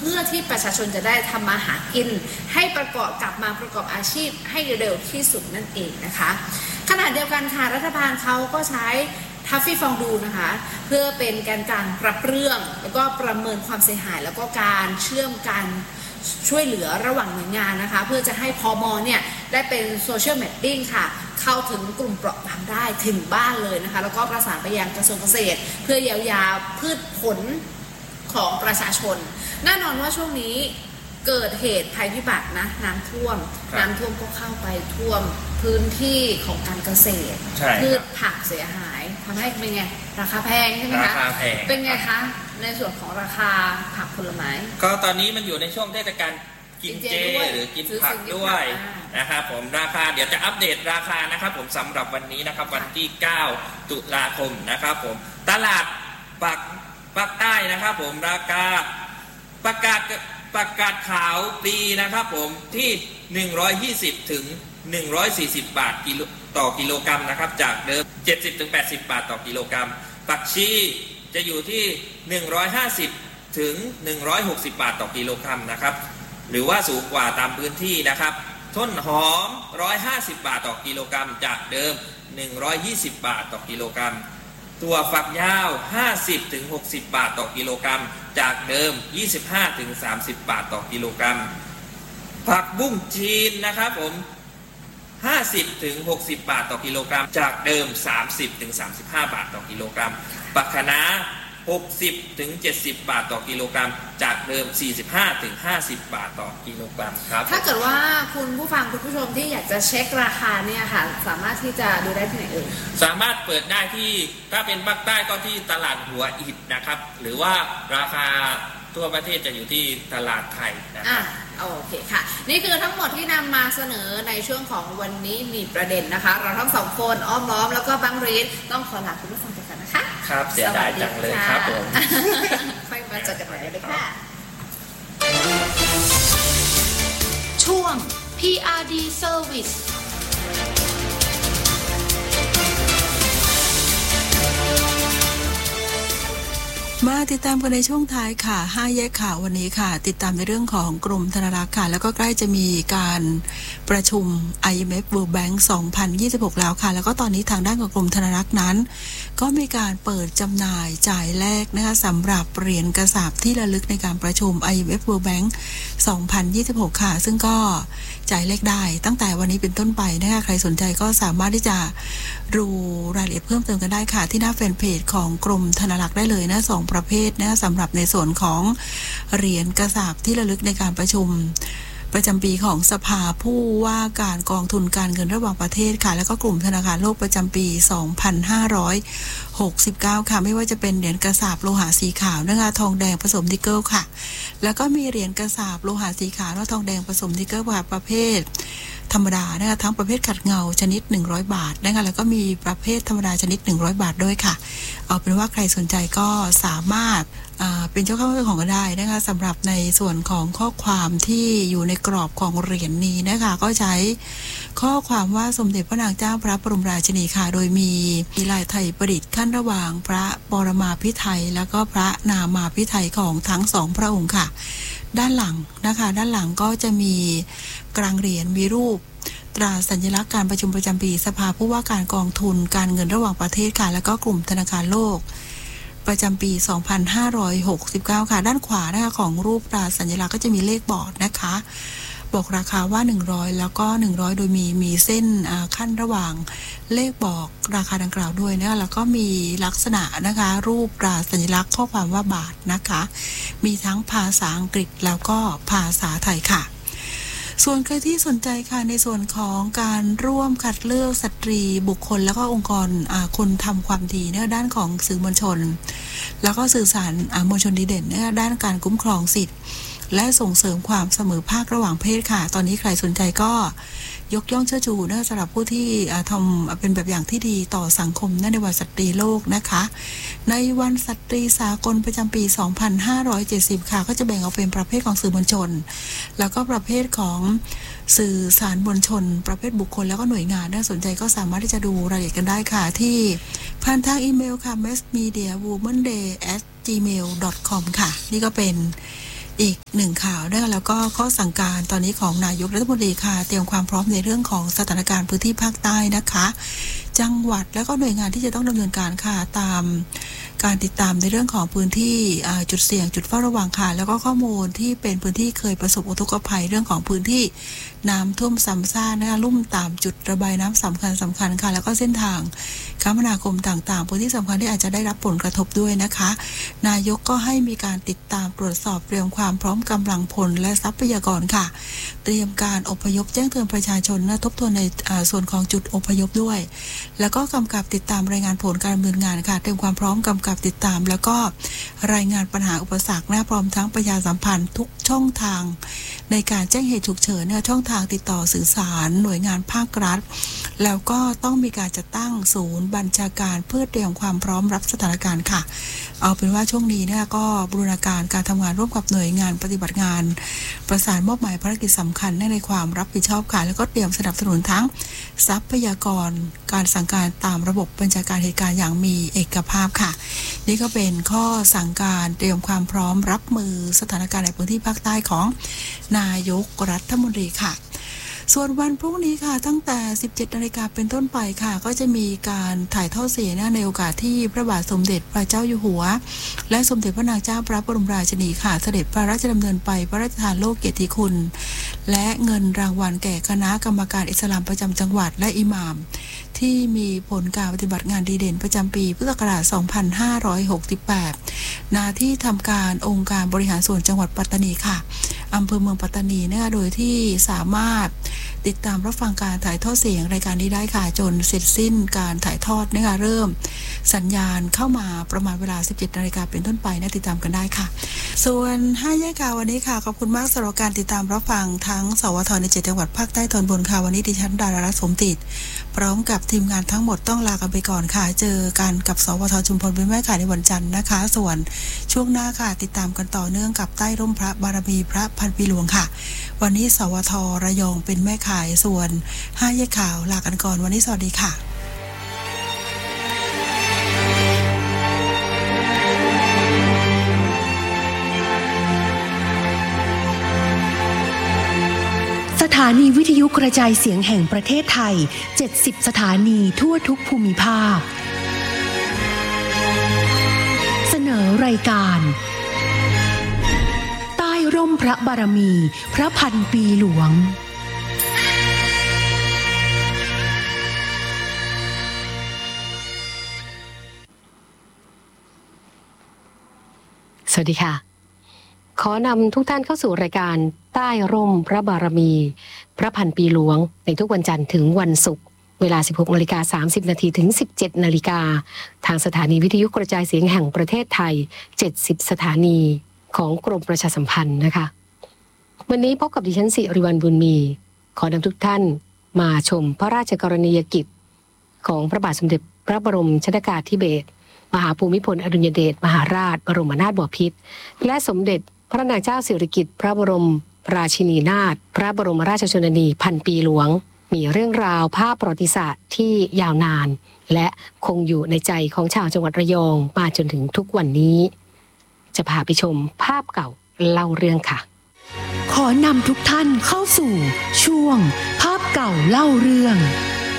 พื่อที่ประชาชนจะได้ทำมาหากินให้กลับมาประกอบอาชีพให้เร็วที่สุดนั่นเองนะคะขณะเดียวกันค่ะรัฐบาลเขาก็ใช้ทัฟฟี่ฟองดูนะคะเพื่อเป็นแกนกลางรับเรื่องแล้วก็ประเมินความเสียหายแล้วก็การเชื่อมกันช่วยเหลือระหว่างหน่วยงานนะคะเพื่อจะให้พม.เนี่ยได้เป็นโซเชียลแมปปิ้งค่ะเข้าถึงกลุ่มเปราะบางได้ถึงบ้านเลยนะคะแล้วก็ประสานไปยังกระทรวงเกษตรเพื่อเยียวยาพืชผลของประชาชนแน่นอนว่าช่วงนี้เกิดเหตุภัยพิบัตินะน้ำท่วมก็เข้าไปท่วมพื้นที่ของการเกษตรพืชผักเสียหายทำให้เป็นไงราคาแพงใช่ไหมคะราคาแพงเป็นไงคะในส่วนของราคาผักผลไม้ก็ตอนนี้มันอยู่ในช่วงเทศกาลกินเจหรือกินผักด้วยนะครับผมราคาเดี๋ยวจะอัปเดตราคานะครับผมสำหรับวันนี้นะครับวันที่9ตุลาคมนะครับผมตลาดปากใต้นะครับผมราคาประกาศขาวปีนะครับผมที่120ถึง140บาทต่อกิโลกรัมนะครับจากเดิม70ถึง80บาทต่อกิโลกรัมผักชีจะอยู่ที่150ถึง160บาทต่อกิโลกรัมนะครับหรือว่าสูงกว่าตามพื้นที่นะครับต้นหอม150บาทต่อกิโลกรัมจากเดิม120บาทต่อกิโลกรัมตัวฝักยาว50ถึง60บาทต่อกิโลกรัมจากเดิม25ถึง30บาทต่อกิโลกรัมผักบุ้งจีนนะครับผม50ถึง60บาทต่อกิโลกรัมจากเดิม30ถึง35บาทต่อกิโลกรัมผักคะน้า60ถึง70บาทต่อกิโลกรัมจากเดิม45ถึง50บาทต่อกิโลกรัมครับถ้าเกิดว่าคุณผู้ฟังคุณผู้ชมที่อยากจะเช็คราคาเนี่ยค่ะสามารถที่จะดูได้ที่ไหนเอ่ยสามารถเปิดได้ที่ถ้าเป็นภาคใต้ก็ที่ตลาดหัวอิฐนะครับหรือว่าราคาทั่วประเทศจะอยู่ที่ตลาดไทยนะครับโอเคค่ะนี่คือทั้งหมดที่นำมาเสนอในช่วงของวันนี้มีประเด็นนะคะเราทั้งสองคนอ้อมล้อมแล้วก็บังรีดต้องขอลาคุณผู้ฟังไปก่อนนะคะครับเสียดายจังเลยครับผมค่อยมาเจอกันใหม่เลยค่ะช่วง PRD Service มาติดตามกันในช่วงท้ายค่ะ5แยกข่าววันนี้ค่ะติดตามในเรื่องของกรมธนารักษ์ค่ะแล้วก็ใกล้จะมีการประชุม IMF World Bank 2026แล้วค่ะแล้วก็ตอนนี้ทางด้านของกรมธนารักษ์นั้นก็มีการเปิดจำหน่ายจ่ายแลกนะคะสำหรับเหรียญกระสาบที่ระลึกในการประชุม IMF World Bank 2026ค่ะซึ่งก็จ่ายแลกได้ตั้งแต่วันนี้เป็นต้นไปนะคะใครสนใจก็สามารถที่จะดูรายละเอียดเพิ่มเติมกันได้ค่ะที่หน้าแฟนเพจของกรมธนารักษ์ได้เลยนะ2ประเภทนะสำหรับในส่วนของเหรียญกระสาบที่ระลึกในการประชุมประจำปีของสภาผู้ว่าการกองทุนการเงินระหว่างประเทศค่ะแล้วก็กลุ่มธนาคารโลกประจำปี2569ค่ะไม่ว่าจะเป็นเหรียญกระสาบโลหะสีขาวนะคะทองแดงผสมนิกเกิลค่ะแล้วก็มีเหรียญกระสาบโลหะสีขาวและทองแดงผสมนิกเกิลประเภทธรรมดานะคะทั้งประเภทขัดเงาชนิด100บาทนะคะแล้วก็มีประเภทธรรมดาชนิด100บาทด้วยค่ะเอาเป็นว่าใครสนใจก็สามารถเป็นเจ้าของก็ได้นะคะสำหรับในส่วนของข้อความที่อยู่ในกรอบของเหรียญนี้นะคะก็ใช้ข้อความว่าสมเด็จพระนางเจ้าพระบรมราชินีค่ะโดยมีลายไทยประดิษฐ์ขั้นระหว่างพระปรมาภิไธยแล้วก็พระนามาภิไธยของทั้งสองพระองค์ค่ะด้านหลังนะคะด้านหลังก็จะมีกลางเหรียญมีรูปตราสัญลักษณ์การประชุมประจำปีสภาผู้ว่าการกองทุนการเงินระหว่างประเทศค่ะแล้วก็กลุ่มธนาคารโลกประจำปี2569ค่ะด้านขวานะคะของรูปตราสัญลักษณ์ก็จะมีเลขบอร์ดนะคะบอกราคาว่า100แล้วก็100โดยมีเส้นขั้นระหว่างเลขบอกราคาดังกล่าวด้วยนะคะแล้วก็มีลักษณะนะคะรูปตราสัญลักษณ์ข้อความว่าบาทนะคะมีทั้งภาษาอังกฤษแล้วก็ภาษาไทยค่ะส่วนใครที่สนใจค่ะในส่วนของการร่วมคัดเลือกสตรีบุคคลแล้วก็องค์กรคนทำความดีในด้านของสื่อมวลชนแล้วก็สื่อสารมวลชนดีเด่นในด้านการคุ้มครองสิทธิ์และส่งเสริมความเสมอภาคระหว่างเพศค่ะตอนนี้ใครสนใจก็ยกย่องเชิดชูสำหรับผู้ที่ทำเป็นแบบอย่างที่ดีต่อสังคมในวันสตรีโลกนะคะในวันสตรีสากลประจำปี2570ค่ะก็จะแบ่งออกเป็นประเภทของสื่อมวลชนแล้วก็ประเภทของสื่อสารมวลชนประเภทบุคคลแล้วก็หน่วยงานน่าสนใจก็สามารถที่จะดูรายละเอียดกันได้ค่ะที่ผ่านทางอีเมลค่ะ massmediawomanday@gmail.com ค่ะนี่ก็เป็นอีกหนึ่งข่าวนะคะแล้วก็ข้อสั่งการตอนนี้ของนายกรัฐมนตรีค่ะเตรียมความพร้อมในเรื่องของสถานการณ์พื้นที่ภาคใต้นะคะจังหวัดและก็หน่วยงานที่จะต้องดำเนินการค่ะตามการติดตามในเรื่องของพื้นที่จุดเสี่ยงจุดเฝ้าระวังค่ะแล้วก็ข้อมูลที่เป็นพื้นที่เคยประสบอุทกภัยเรื่องของพื้นที่น้ำท่วมซ้ำซากนะคะลุ่มต่ำจุดระบายน้ำสำคัญค่ะแล้วก็เส้นทางคมนาคมต่างๆพื้นที่สำคัญที่อาจจะได้รับผลกระทบด้วยนะคะนายกก็ให้มีการติดตามตรวจสอบเตรียมความพร้อมกำลังพลและทรัพยากรค่ะเตรียมการอพยพแจ้งเตือนประชาชนและทบทวนในส่วนของจุดอพยพด้วยแล้วก็กำกับติดตามรายงานผลการดำเนินงานค่ะเตรียมความพร้อมกำกับติดตามแล้วก็รายงานปัญหาอุปสรรคพร้อมทั้งประชาสัมพันธ์ทุกช่องทางในการแจ้งเหตุฉุกเฉินช่องทางติดต่อสื่อสารหน่วยงานภาครัฐแล้วก็ต้องมีการจัดตั้งศูนย์บัญชาการเพื่อเตรียมความพร้อมรับสถานการณ์ค่ะเอาเป็นว่าช่วงนี้ก็บูรณาการการทำงานร่วมกับหน่วยงานปฏิบัติงานประสานมอบหมายภารกิจสำคัญในความรับผิดชอบค่ะแล้วก็เตรียมสนับสนุนทั้งทรัพยากรการสั่งการตามระบบบัญชาการเหตุการณ์อย่างมีเอกภาพค่ะนี่ก็เป็นข้อสั่งการเตรียมความพร้อมรับมือสถานการณ์ในพื้นที่ภาคใต้ของนายกรัฐมนตรีค่ะส่วนวันพรุ่งนี้ค่ะตั้งแต่ 17 นาฬิกาเป็นต้นไปค่ะก็จะมีการถ่ายทอดเสียงในโอกาสที่พระบาทสมเด็จพระเจ้าอยู่หัวและสมเด็จพระนางเจ้าพระบรมราชินีค่ะเสด็จพระราชดำเนินไปพระราชทานโล่เกียรติคุณและเงินรางวัลแก่คณะกรรมการอิสลามประจำจังหวัดและอิหม่ามที่มีผลการปฏิบัติงานดีเด่นประจำปีพุทธศักราช 2568 ณ ที่ทำการองค์การบริหารส่วนจังหวัดปัตตานีค่ะอำเภอเมืองปัตตานีโดยที่สามารถติดตามรับฟังการถ่ายทอดเสียงรายการนี้ได้ค่ะจนเสร็จสิ้นการถ่ายทอดเริ่มสัญญาณเข้ามาประมาณเวลา 17 นาฬิกาเป็นต้นไปติดตามกันได้ค่ะส่วน5แยกข่าววันนี้ค่ะขอบคุณมากสำหรับการติดตามรับฟังทั้งสวทใน7จังหวัดภาคใต้ตอนบนค่ะวันนี้ดิฉันดารารัตน์สมติดพร้อมกับทีมงานทั้งหมดต้องลากันไปก่อนค่ะเจอกันกับสวทชุมพรเป็นแม่ข่ายในวันจันทร์นะคะส่วนช่วงหน้าค่ะติดตามกันต่อเนื่องกับใต้ร่มพระบารมีพระพันปีหลวงค่ะวันนี้สวทระยองเป็นแม่ข่ายส่วน5แยกข่าวลากันก่อนวันนี้สวัสดีค่ะสถานีวิทยุกระจายเสียงแห่งประเทศไทย70สถานีทั่วทุกภูมิภาคเสนอรายการใต้ร่มพระบารมีพระพันปีหลวงสวัสดีค่ะขอนำทุกท่านเข้าสู่รายการใต้ร่มพระบารมีพระพันปีหลวงในทุกวันจันทร์ถึงวันศุกร์เวลา 16:30 นาทีถึง 17 นาฬิกาทางสถานีวิทยุกระจายเสียงแห่งประเทศไทย70สถานีของกรมประชาสัมพันธ์นะคะวันนี้พบกับดิฉันสิริวัลย์บุญมีขอนำทุกท่านมาชมพระราชกรณียกิจของพระบาทสมเด็จพระบรมชนกาธิเบศรมหาภูมิพลอดุลยเดชมหาราชบรมนาถบพิตรและสมเด็จพระนางเจ้าสิริกิติ์พระบรมราชินีนาถพระบรมราชชนนีพันปีหลวงมีเรื่องราวภาพประวัติศาสตร์ที่ยาวนานและคงอยู่ในใจของชาวจังหวัดระยองมาจนถึงทุกวันนี้จะพาไปชมภาพเก่าเล่าเรื่องค่ะขอนำทุกท่านเข้าสู่ช่วงภาพเก่าเล่าเรื่อง